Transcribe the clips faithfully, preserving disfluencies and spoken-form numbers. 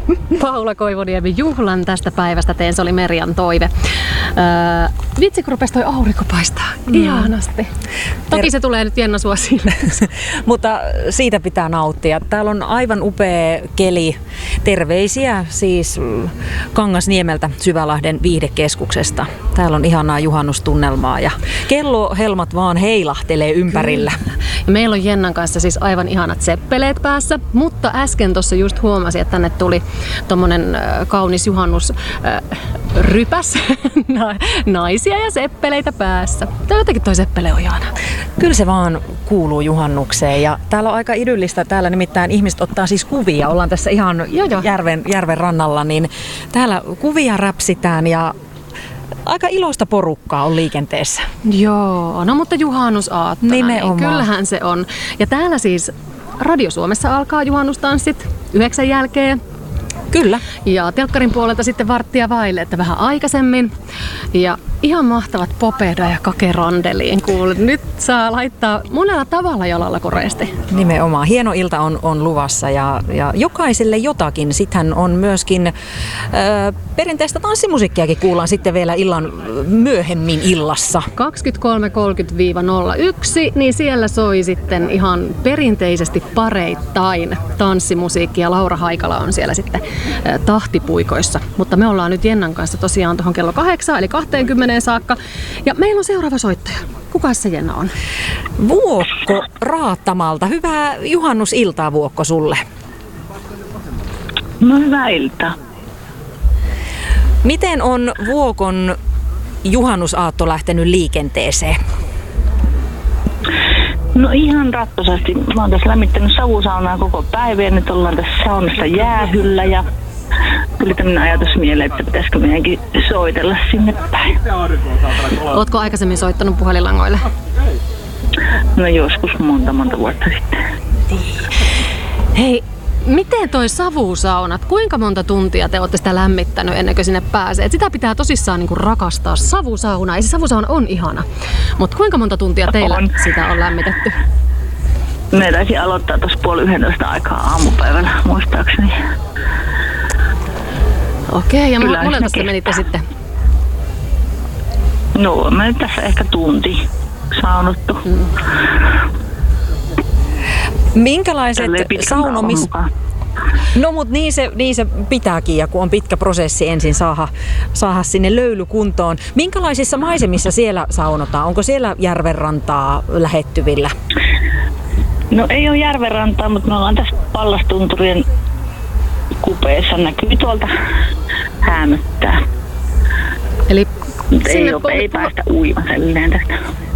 Paula Koivuniemi, juhlan tästä päivästä teen, se oli Merjan toive. Öö, vitsi, kun rupesi toi aurinko paistaa. Mm. Ihanasti. Toki se tulee nyt Jenna sua silmäksi. Mutta siitä pitää nauttia. Täällä on aivan upea keli. Terveisiä siis Kangasniemeltä Syvälahden viihdekeskuksesta. Täällä on ihanaa juhannustunnelmaa ja kellohelmat vaan heilahtelee ympärillä. Ja meillä on Jennan kanssa siis aivan ihanat seppeleet päässä, mutta äsken tuossa just huomasin, että tänne tuli tommonen äh, kaunis juhannus äh, rypäs naisia ja seppeleitä päässä. Tämä jotenkin toi seppele on ihana. Kyllä se vaan kuuluu juhannukseen ja täällä on aika idyllistä. Täällä nimittäin ihmiset ottaa siis kuvia. Ollaan tässä ihan järven, järven rannalla, niin täällä kuvia räpsitään ja aika iloista porukkaa on liikenteessä. Joo, no mutta juhannusaattona, niin kyllähän se on. Ja täällä siis Radio Suomessa alkaa juhannustanssit yhdeksän jälkeen. Kyllä. Ja telkkarin puolelta sitten varttia vaille, että vähän aikaisemmin. Ja ihan mahtavat Popeda ja Kake Randeliin kuulut. Nyt saa laittaa monella tavalla jalalla koreesti. Nimenomaan. Hieno ilta on, on luvassa ja, ja jokaiselle jotakin. Sittenhän on myöskin ö, perinteistä tanssimusiikkiakin kuullaan sitten vielä illan myöhemmin illassa. kaksikymmentäkolme kolmekymmentä nolla yksi, niin siellä soi sitten ihan perinteisesti pareittain tanssimusiikki ja Laura Haikala on siellä sitten ö, tahtipuikoissa. Mutta me ollaan nyt Jennan kanssa tosiaan tuohon kello kahdeksan eli kaksikymmentä saakka. Ja meillä on seuraava soittaja. Kuka se Jenna on? Vuokko Raattamalta. Hyvää juhannusiltaa, Vuokko, sulle. No hyvää iltaa. Miten on Vuokon juhannusaatto lähtenyt liikenteeseen? No ihan rattosasti. Mä oon tässä lämmittänyt savusaunaa koko päivän ja nyt ollaan tässä saunassa jäähyllä ja tuli tämmöinen ajatus mieleen, että pitäisikö meidänkin soitella sinne päin. Ootko aikaisemmin soittanut puhelinlangoille? No joskus monta monta vuotta sitten. Hei, miten toi savusaunat, kuinka monta tuntia te olette sitä lämmittänyt ennen kuin sinne pääsee? Et sitä pitää tosissaan niinku rakastaa, savusauna. Ja se savusauna on ihana. Mutta kuinka monta tuntia teillä on. Sitä on lämmitetty? Me taisi aloittaa tuossa puoli yhdentoista aikaa aamupäivällä, muistaakseni. Okei, ja monelta te menitte sitten? No, me tässä ehkä tunti saunottu. Mm. Minkälaiset saunomis... No mut niin se, niin se pitääkin, ja kun on pitkä prosessi ensin saada, saada sinne löyly kuntoon. Minkälaisissa maisemissa siellä saunotaan? Onko siellä järvenrantaa lähettyvillä? No ei ole järvenrantaa, mutta me ollaan tässä Pallastunturien kupeessa, näkyy tuolta Häämöttää. Eli ei, ole, ei päästä uimaselleen tästä.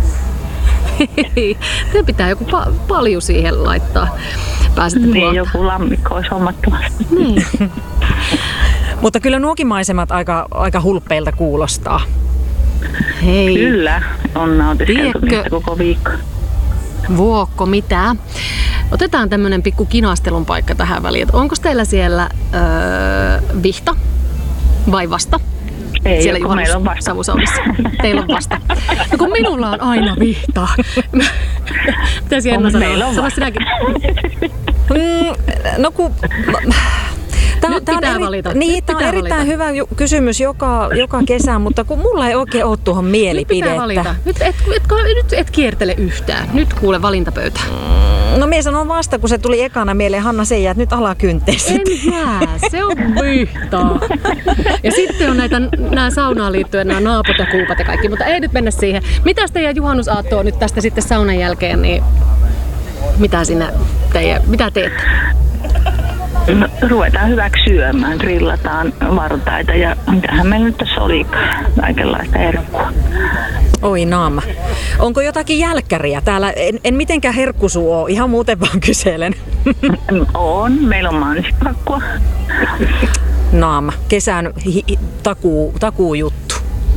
Te pitää joku pa- paljon siihen laittaa. Pääsette niin, puolta. Joku lammikko olisi hommattomasti. Niin. Mutta kyllä nuokin maisemat aika, aika hulppeilta kuulostaa. Hei. Kyllä, on nautiskeltu niistä koko viikko. Vuokko, mitä? Otetaan tämmönen pikku kinastelun paikka tähän väliin. Onko teillä siellä öö, vihta vai vasta? Ei, siellä joku meillä on vasta. Savusaunassa. Teillä on vasta. No kun minulla on aina vihta. Mitäs Jenna sanoo? Meillä on Sano sinäkin. Mm, no kun... Tämä on, pitää eri, valita. Niin, tämä on erittäin valita. Hyvä ju- kysymys joka, joka kesä, mutta kun mulla ei oikein ole tuohon mielipidettä. Nyt pitää valita. Nyt et, et, nyt et kiertele yhtään. Nyt kuule valintapöytä. No minä sanon vasta, kun se tuli ekana mieleen Hanna Seijä, että nyt alakynteiset. En jää, se on vihtaa. Ja sitten on näitä nämä saunaan liittyen, nämä naaput ja kuupat ja kaikki, mutta ei nyt mennä siihen. Mitäs teidän juhannusaatto on nyt tästä sitten saunan jälkeen, niin mitä sinne teidän, mitä teette? No, ruvetaan hyväksi syömään, grillataan vartaita ja mitähän meillä nyt tässä olikaan, kaikenlaista herkkua. Oi naama. Onko jotakin jälkkäriä täällä? En, en mitenkään herkkusuu ole, ihan muuten vaan kyselen. On, meillä on mansikkakakkua. Naama, kesän hi- hi- takuu, takuu juttu.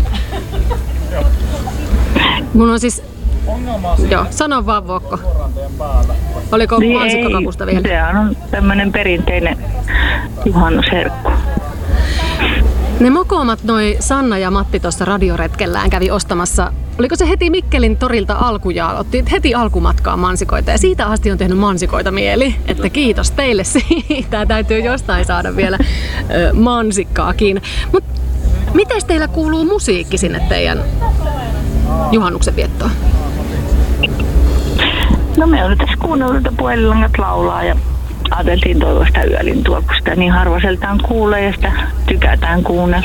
Mun on siis... Joo, sano vaan Vuokko. Oliko niin mansikkakakusta vielä? Se on tämmönen perinteinen juhannusherkku. Ne mokomat, noi Sanna ja Matti tuossa radioretkellään kävi ostamassa oliko se heti Mikkelin torilta alkujaan? Otti heti alkumatkaa mansikoita ja siitä asti on tehnyt mansikoita mieli. Että kiitos teille siitä. Täytyy jostain saada vielä ö, mansikkaakin. Mut miten teillä kuuluu musiikki sinne teidän juhannuksen viettoon? No me on nyt tässä kuunnellut, että puhelinlangat laulaa ja ajateltiin toivoa sitä yölintua, kun sitä niin harvaseltaan kuulee ja sitä tykätään kuunnella.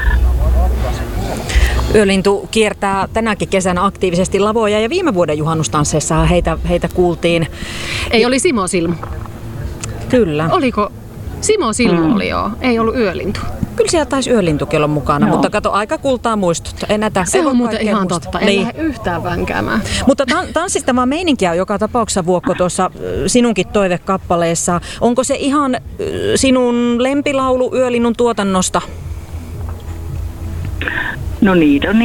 Yölintu kiertää tänäkin kesänä aktiivisesti lavoja ja viime vuoden juhannustansseissa heitä, heitä kuultiin. Ei, oli Simo Silmu. Kyllä. Oliko? Simo Silmu mm. oli joo, ei ollut Yölintu. Kyllä siellä taisi Yölintukin olla mukana, no. Mutta kato, aika kultaa muistut. Enätä, se on muuten ihan muistaa. Totta, en niin. lähde yhtään vänkäämään. Mutta tan- tanssistavaa meininkiä on joka tapauksessa, Vuokko, tuossa sinunkin toivekappaleessa. Onko se ihan sinun lempilaulu Yölinnun tuotannosta? No niitä on niin